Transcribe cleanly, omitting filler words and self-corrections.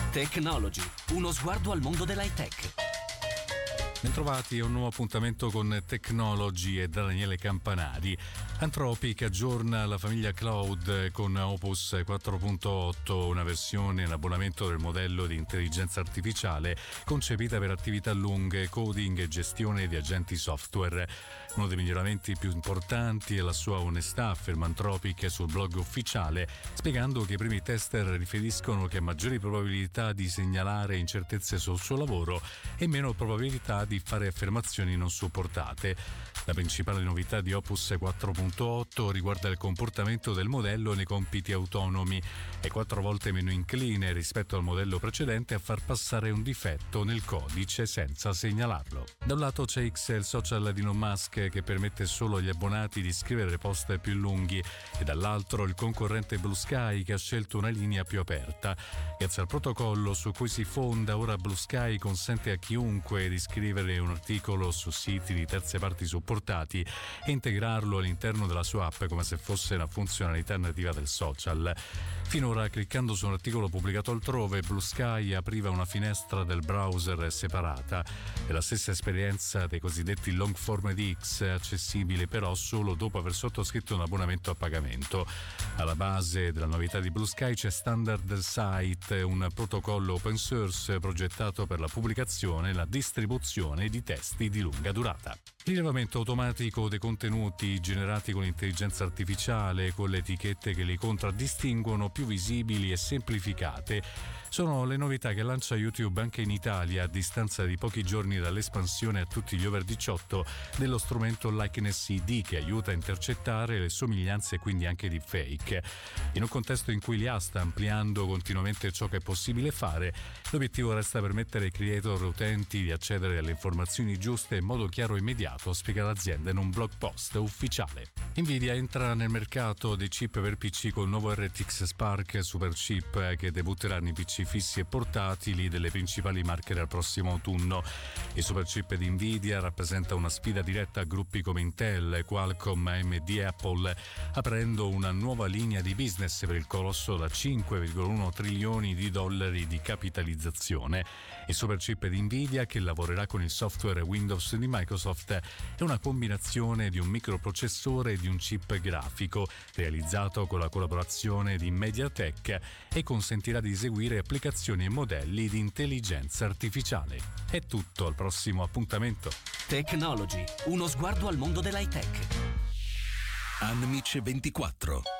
Technology, uno sguardo al mondo dell'high tech. Bentrovati a un nuovo appuntamento con Technology e da Daniele Campanari. Anthropic aggiorna la famiglia Cloud con Opus 4.8, una versione in abbonamento del modello di intelligenza artificiale concepita per attività lunghe, coding e gestione di agenti software. Uno dei miglioramenti più importanti è la sua onestà, afferma Anthropic sul blog ufficiale, spiegando che i primi tester riferiscono che ha maggiori probabilità di segnalare incertezze sul suo lavoro e meno probabilità di fare affermazioni non supportate. La principale novità di Opus 4.8 riguarda il comportamento del modello nei compiti autonomi. È 4 volte meno incline rispetto al modello precedente a far passare un difetto nel codice senza segnalarlo. Da un lato c'è X, il social di Elon Musk, che permette solo agli abbonati di scrivere post più lunghi, e dall'altro il concorrente Blue Sky, che ha scelto una linea più aperta. Grazie al protocollo su cui si fonda, ora Blue Sky consente a chiunque di scrivere un articolo su siti di terze parti supportati e integrarlo all'interno della sua app come se fosse una funzionalità nativa del social. Finora, cliccando su un articolo pubblicato altrove, Blue Sky apriva una finestra del browser separata. È la stessa esperienza dei cosiddetti long form di X, accessibile però solo dopo aver sottoscritto un abbonamento a pagamento. Alla base della novità di Blue Sky c'è Standard Site, un protocollo open source progettato per la pubblicazione e la distribuzione di testi di lunga durata. Il rilevamento automatico dei contenuti generati con l'intelligenza artificiale, con le etichette che li contraddistinguono, più visibili e semplificate, sono le novità che lancia YouTube anche in Italia a distanza di pochi giorni dall'espansione a tutti gli over 18 dello strumento Likeness ID, che aiuta a intercettare le somiglianze e quindi anche deepfake. In un contesto in cui l'IA sta ampliando continuamente ciò che è possibile fare, l'obiettivo resta permettere ai creator utenti di accedere alle informazioni giuste in modo chiaro e immediato, spiega l'azienda in un blog post ufficiale. Nvidia entra nel mercato dei chip per PC col nuovo RTX Spark Superchip, che debutterà nei PC fissi e portatili delle principali marche dal prossimo autunno. Il Superchip di Nvidia rappresenta una sfida diretta a gruppi come Intel, Qualcomm, AMD e Apple, aprendo una nuova linea di business per il colosso da 5,1 trilioni di dollari di capitalizzazione. Il Superchip di Nvidia, che lavorerà con il software Windows di Microsoft, è una combinazione di un microprocessore e di un chip grafico realizzato con la collaborazione di MediaTek e consentirà di eseguire applicazioni e modelli di intelligenza artificiale. È tutto, al prossimo appuntamento. Technology, uno sguardo al mondo dell'high tech. Anmic 24